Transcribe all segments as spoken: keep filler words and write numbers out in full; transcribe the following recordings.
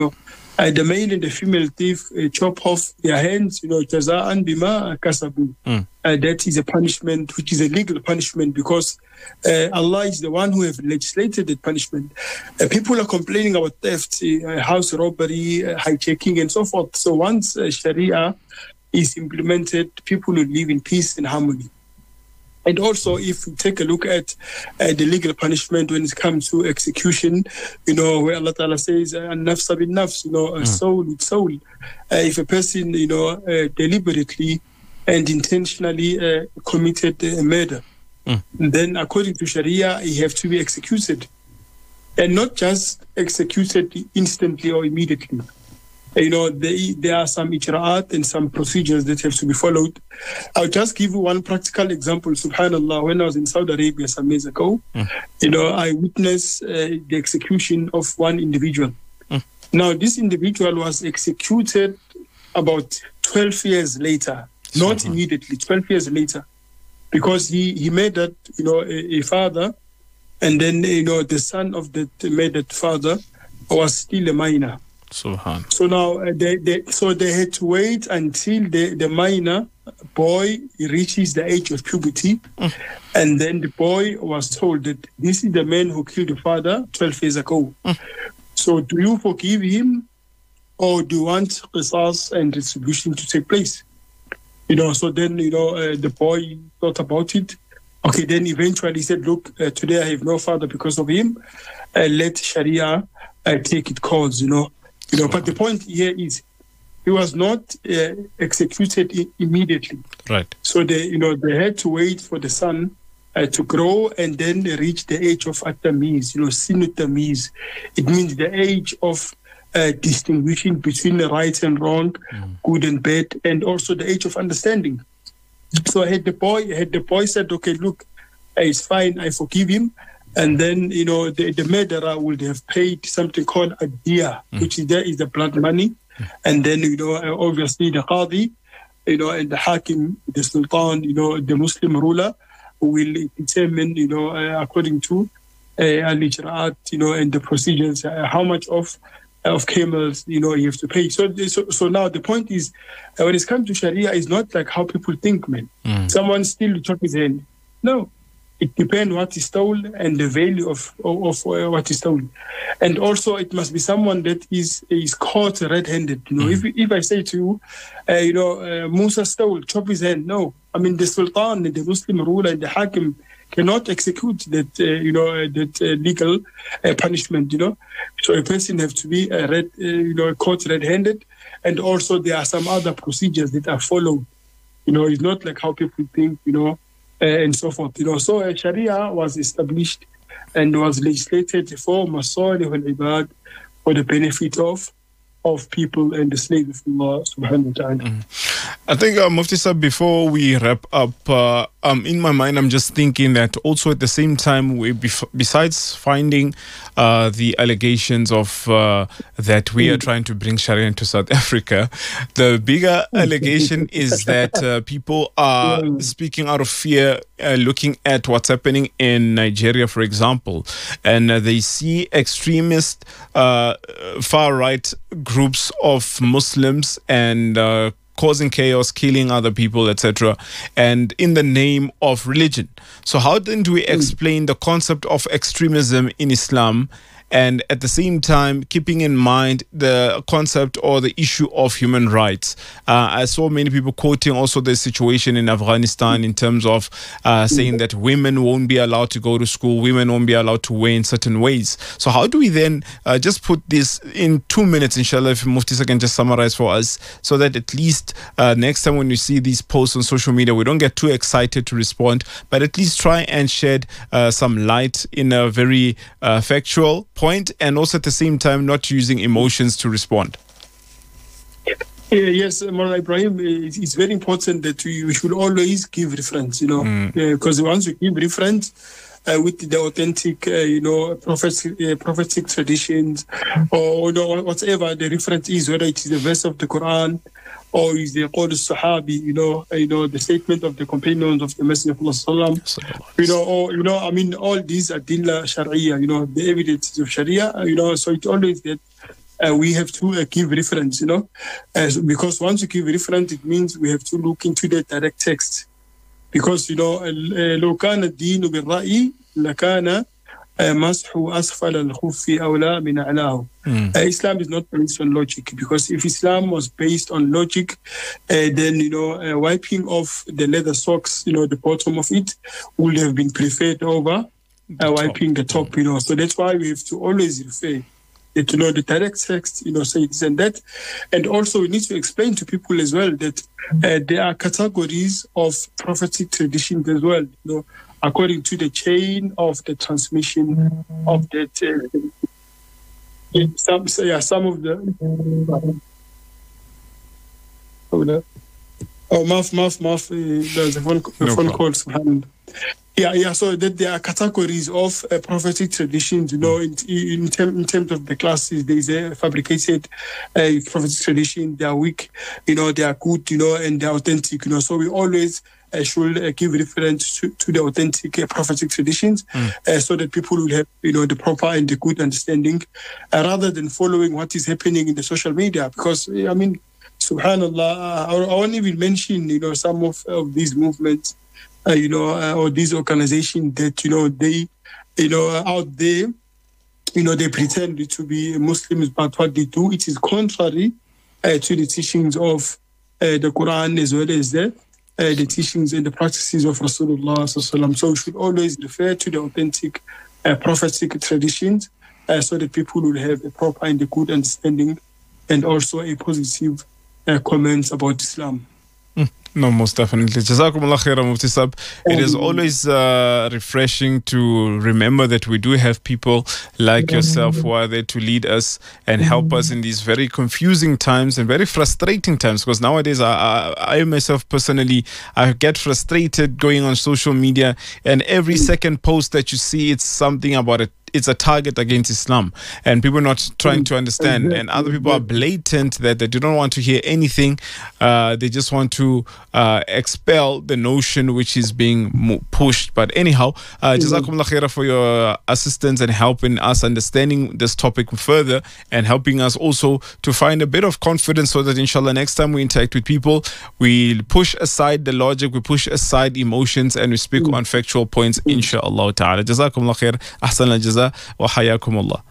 Uh, the male and the female thief uh, chop off their hands, you know, jaza'an bima kasabu. Mm. Uh, that is a punishment, which is a legal punishment, because uh, Allah is the one who have legislated that punishment. Uh, people are complaining about theft, uh, house robbery, uh, hijacking, and so forth. So once uh, Sharia is implemented, people will live in peace and harmony. And also, if we take a look at uh, the legal punishment when it comes to execution, you know, where Allah Ta'ala says, "Nafsa bin nafs," you know, a soul with soul. Uh, if a person, you know, uh, deliberately and intentionally uh, committed a murder, mm. then according to Sharia, he have to be executed. And not just executed instantly or immediately. You know, they, there are some ijra'at and some procedures that have to be followed. I'll just give you one practical example. Subhanallah, when I was in Saudi Arabia some years ago, mm. you know, I witnessed uh, the execution of one individual. Mm. Now, this individual was executed about twelve years later, so not hard. immediately, twelve years later, because he, he made that, you know, a, a father, and then, you know, the son of the made that father was still a minor. Subhan. So now uh, they, they so they had to wait until the, the minor boy reaches the age of puberty, mm. and then the boy was told that this is the man who killed the father twelve years ago. Mm. So do you forgive him, or do you want qisas and retribution to take place? You know. So then you know uh, the boy thought about it. Okay, then eventually he said, "Look, uh, today I have no father because of him. Uh, let Sharia uh, take its course." You know. You know, but the point here is, he was not uh, executed I- immediately. Right. So they, you know, they had to wait for the son uh, to grow and then reach the age of at-tamiz, you know, sinu tamiz. It means the age of uh, distinguishing between the right and wrong, mm. good and bad, and also the age of understanding. So had the boy, had the boy said, "Okay, look, uh, it's fine, I forgive him." And then, you know, the, the murderer would have paid something called a diya, mm. which is there is the blood money. Mm. And then, you know, obviously the qadi, you know, and the hakim, the sultan, you know, the Muslim ruler will determine, you know, uh, according to uh, al-ijra'at, you know, and the procedures, uh, how much of of camels, you know, you have to pay. So, so, so now the point is, uh, when it comes to Sharia, it's not like how people think, man. Mm. Someone still chop his hand. No. It depends what is stolen and the value of, of, of uh, what is stolen. And also it must be someone that is is caught red-handed. You know, mm. if if I say to you, uh, you know, uh, Musa stole, chop his hand. No. I mean, the Sultan, the Muslim ruler, and the Hakim cannot execute that, uh, you know, uh, that uh, legal uh, punishment, you know. So a person has to be uh, red, uh, you know, caught red-handed. And also there are some other procedures that are followed. You know, it's not like how people think, you know, Uh, and so forth, you know. So uh, Sharia was established and was legislated for masalih al-ibad, for the benefit of of people and the slaves of Allah subhanahu wa ta'ala. Mm. I think, uh, Mufti Sahib, before we wrap up, uh, um, in my mind, I'm just thinking that also at the same time, we bef- besides finding uh, the allegations of uh, that we mm. are trying to bring Sharia into South Africa, the bigger allegation is that uh, people are yeah. speaking out of fear, uh, looking at what's happening in Nigeria, for example, and uh, they see extremist uh, far-right groups of Muslims and uh, causing chaos, killing other people, et cetera, and in the name of religion. So how then do we explain the concept of extremism in Islam, and at the same time keeping in mind the concept or the issue of human rights? Uh, I saw many people quoting also the situation in Afghanistan in terms of uh, saying that women won't be allowed to go to school, women won't be allowed to wear in certain ways. So how do we then uh, just put this in two minutes, inshallah, if Mufti can just summarize for us, so that at least uh, next time when you see these posts on social media, we don't get too excited to respond, but at least try and shed uh, some light in a very uh, factual point, and also at the same time not using emotions to respond. Uh, yes, Mullah Ibrahim, it's very important that we, we should always give reference, you know, because mm. uh, once you give reference uh, with the authentic, uh, you know, prophetic, uh, prophetic traditions, or you know, whatever the reference is, whether it is the verse of the Quran or is the Qawl al-Sahabi, you know, you know, the statement of the companions of the Messenger of Allah, you know, or, you know, I mean, all these adilla Sharia, you know, the evidences of Sharia, you know, so it always that uh, we have to uh, give reference, you know, as because once you give reference, it means we have to look into the direct text. Because, you know, لو كان الدين بالرأي لكان مسح أسفل الخف أولى من أعلاه. Islam is not based on logic, because if Islam was based on logic, uh, then, you know, uh, wiping off the leather socks, you know, the bottom of it would have been preferred over uh, wiping the top, you know. So that's why we have to always refer to know the direct text, you know, say this and that. And also we need to explain to people as well that uh, there are categories of prophetic traditions as well, you know, according to the chain of the transmission of that. Uh, some, so yeah, some of the. Oh, Maf, Maf, Maf, uh, there's a phone, a No phone problem. call. Subhanallah. Yeah, yeah. So that there are categories of uh, prophetic traditions. You know, in in, term, in terms of the classes, there is a fabricated uh, prophetic tradition. They are weak, you know. They are good, you know, and they are authentic. You know, so we always uh, should uh, give reference to, to the authentic uh, prophetic traditions, mm. uh, so that people will have, you know, the proper and the good understanding, uh, rather than following what is happening in the social media. Because I mean, Subhanallah, I, I won't even mention, you know, some of, of these movements. Uh, you know, uh, or these organizations that, you know, they, you know, out there, you know, they pretend to be Muslims, but what they do, it is contrary uh, to the teachings of uh, the Quran, as well as the, uh, the teachings and the practices of Rasulullah sallallahu alaihi wasallam. So we should always refer to the authentic uh, prophetic traditions, uh, so that people will have a proper and a good understanding, and also a positive uh, comments about Islam. No, most definitely. Jazakumullah khairan, Mufti Sab. It is always uh, refreshing to remember that we do have people like yourself who are there to lead us and help us in these very confusing times and very frustrating times. Because nowadays, I, I, I myself personally, I get frustrated going on social media, and every second post that you see, it's something about it. It's a target against Islam, and people are not trying to understand, and other people are blatant that they do not want to hear anything. Uh, they just want to uh, expel the notion which is being mo- pushed. But anyhow, uh, Jazakumullah khairah for your assistance and helping us understanding this topic further, and helping us also to find a bit of confidence, so that inshallah next time we interact with people, we push aside the logic, we push aside emotions, and we speak on factual points, inshallah ta'ala. Jazakumullah khair. Ahsan al-jaza. وحياكم الله.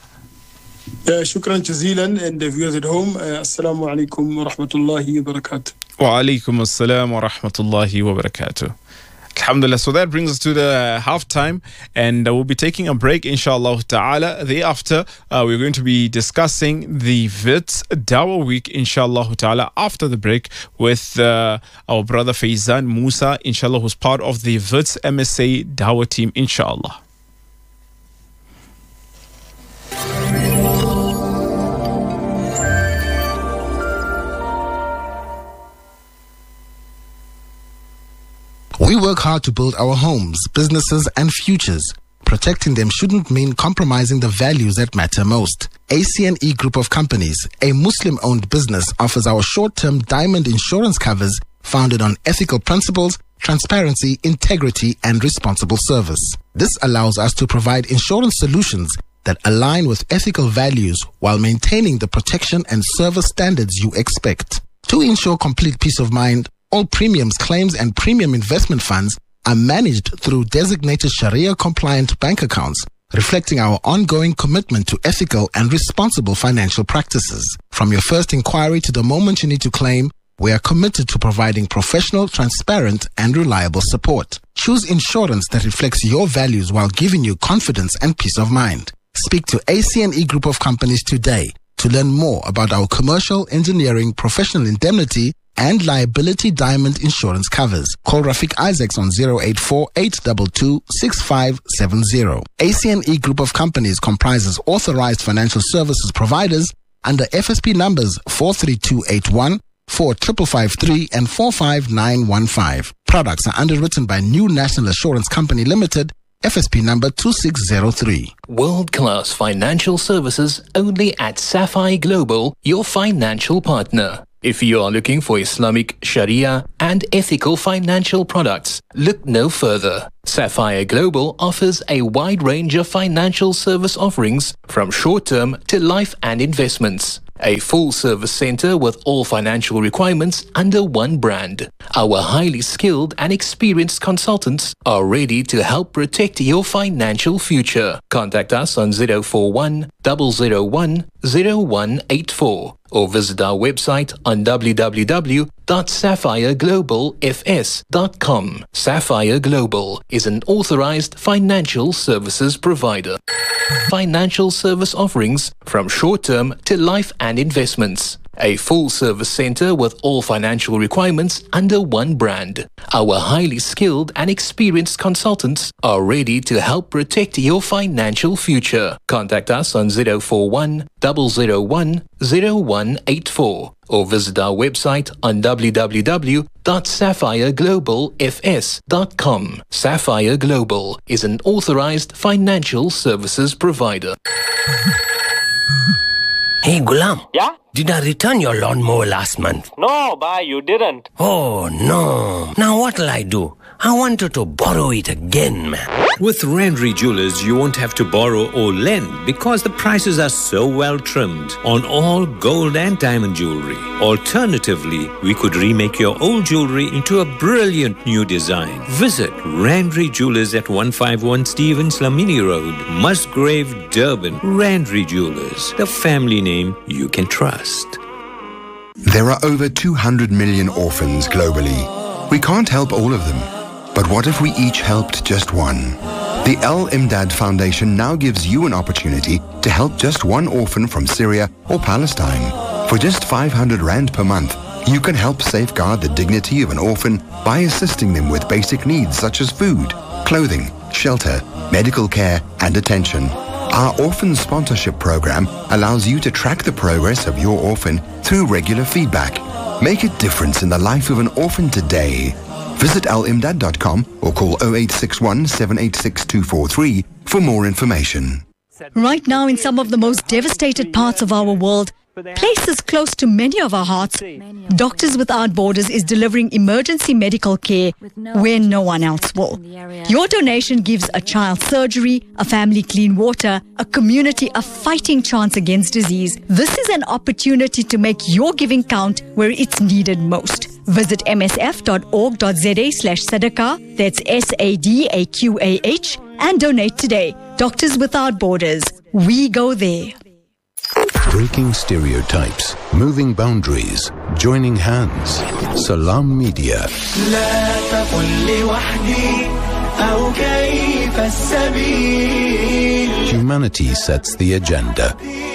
شكرا جزيلا, and the viewers at home, السلام عليكم ورحمة الله وبركاته. وعليكم السلام ورحمة الله وبركاته. Alhamdulillah. So that brings us to the halftime, and uh, we'll be taking a break, inshallah ta'ala. Thereafter, uh, we're going to be discussing the V I T Dawah Week, inshallah ta'ala, after the break with uh, our brother Faizan Musa, inshallah, who's part of the V I T M S A Dawah team, inshallah. We work hard to build our homes, businesses, and futures. Protecting them shouldn't mean compromising the values that matter most. A C N E Group of Companies, a Muslim-owned business, offers our short-term diamond insurance covers founded on ethical principles, transparency, integrity, and responsible service. This allows us to provide insurance solutions that align with ethical values while maintaining the protection and service standards you expect. To ensure complete peace of mind, all premiums, claims, and premium investment funds are managed through designated Sharia-compliant bank accounts, reflecting our ongoing commitment to ethical and responsible financial practices. From your first inquiry to the moment you need to claim, we are committed to providing professional, transparent, and reliable support. Choose insurance that reflects your values while giving you confidence and peace of mind. Speak to A C N E Group of Companies today to learn more about our commercial, engineering, professional indemnity, and liability diamond insurance covers. Call Rafiq Isaacs on zero eight four, eight two two, six five seven zero. A C N E Group of Companies comprises authorized financial services providers under F S P numbers four three two eight one, four five five three, and four five nine one five. Products are underwritten by New National Assurance Company Limited, F S P number two six zero three. World-class financial services only at Sapphire Global, your financial partner. If you are looking for Islamic Sharia and ethical financial products, look no further. Sapphire Global offers a wide range of financial service offerings from short-term to life and investments. A full-service center with all financial requirements under one brand. Our highly skilled and experienced consultants are ready to help protect your financial future. Contact us on zero four one, zero zero one, zero one eight four or visit our website on w w w dot sapphire global f s dot com. Sapphire Global is an authorized financial services provider. Financial service offerings from short-term to life and investments. A full-service center with all financial requirements under one brand. Our highly skilled and experienced consultants are ready to help protect your financial future. Contact us on zero four one, zero zero one, zero one eight four or visit our website on w w w dot sapphire global f s dot com. Sapphire Global is an authorized financial services provider. Hey, Gulam. Yeah? Did I return your lawnmower last month? No, bhai, you didn't. Oh, no. Now what'll I do? I wanted to borrow it again, man. With Randry Jewelers, you won't have to borrow or lend because the prices are so well trimmed on all gold and diamond jewelry. Alternatively, we could remake your old jewelry into a brilliant new design. Visit Randry Jewelers at one fifty-one Stevens Lamini Road, Musgrave, Durban. Randry Jewelers, the family name you can trust. There are over two hundred million orphans globally. We can't help all of them. But what if we each helped just one? The Al Imdad Foundation now gives you an opportunity to help just one orphan from Syria or Palestine. For just five hundred rand per month, you can help safeguard the dignity of an orphan by assisting them with basic needs such as food, clothing, shelter, medical care, and attention. Our orphan sponsorship program allows you to track the progress of your orphan through regular feedback. Make a difference in the life of an orphan today. Visit al imdad dot com or call zero eight six one, seven eight six, two four three for more information. Right now, in some of the most devastated parts of our world, places close to many of our hearts, Doctors Without Borders is delivering emergency medical care where no one else will. Your donation gives a child surgery, a family clean water, a community a fighting chance against disease. This is an opportunity to make your giving count where it's needed most. Visit m s f dot org dot z a slash sadaqah, that's S A D A Q A H, and donate today. Doctors Without Borders. We go there. Breaking stereotypes, moving boundaries, joining hands. Salam Media. Humanity sets the agenda.